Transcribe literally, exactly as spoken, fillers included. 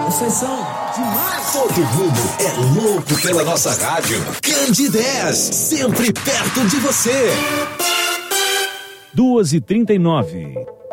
Vocês são demais. Todo mundo é louco pela nossa rádio. Candidez, sempre perto de você. duas e trinta e nove.